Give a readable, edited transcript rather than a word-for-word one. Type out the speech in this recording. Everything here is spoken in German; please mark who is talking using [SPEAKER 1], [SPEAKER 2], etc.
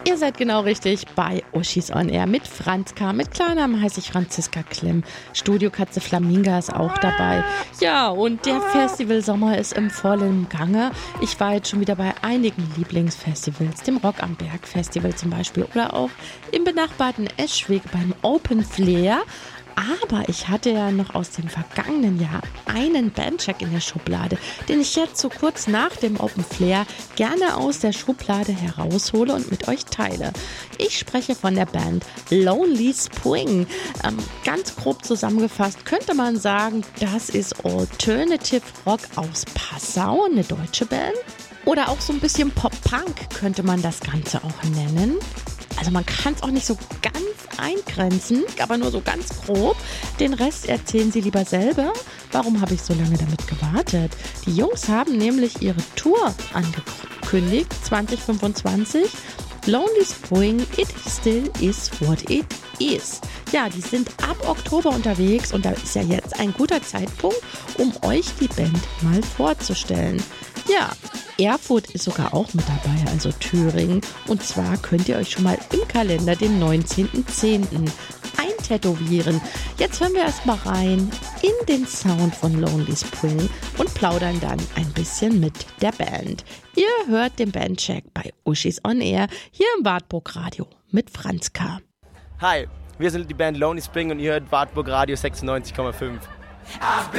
[SPEAKER 1] Ihr seid genau richtig bei Uschis on Air mit Franz K. Mit Klarnamen heiße ich Franziska Klemm. Studiokatze Flaminga ist auch dabei. Ja, und der Festivalsommer ist im vollen Gange. Ich war jetzt schon wieder bei einigen Lieblingsfestivals, dem Rock am Berg Festival zum Beispiel oder auch im benachbarten Eschwege beim Open Flair. Aber ich hatte ja noch aus dem vergangenen Jahr einen Bandcheck in der Schublade, den ich jetzt so kurz nach dem Open Flair gerne aus der Schublade heraushole und mit euch teile. Ich spreche von der Band Lonely Spring. Ganz grob zusammengefasst könnte man sagen, das ist Alternative Rock aus Passau, eine deutsche Band. Oder auch so ein bisschen Pop-Punk könnte man das Ganze auch nennen. Also man kann es auch nicht so ganz eingrenzen, aber nur so ganz grob. Den Rest erzählen sie lieber selber. Warum habe ich so lange damit gewartet? Die Jungs haben nämlich ihre Tour angekündigt, 2025. Lonely Spring, It Still Is What It Is. Ja, die sind ab Oktober unterwegs und da ist ja jetzt ein guter Zeitpunkt, um euch die Band mal vorzustellen. Ja, Erfurt ist sogar auch mit dabei, also Thüringen. Und zwar könnt ihr euch schon mal im Kalender den 19.10. eintätowieren. Jetzt hören wir erstmal rein in den Sound von Lonely Spring und plaudern dann ein bisschen mit der Band. Ihr hört den Bandcheck bei Uschis on Air hier im Wartburg Radio mit Franz K.
[SPEAKER 2] Hi, wir sind die Band Lonely Spring und ihr hört Wartburg Radio 96,5.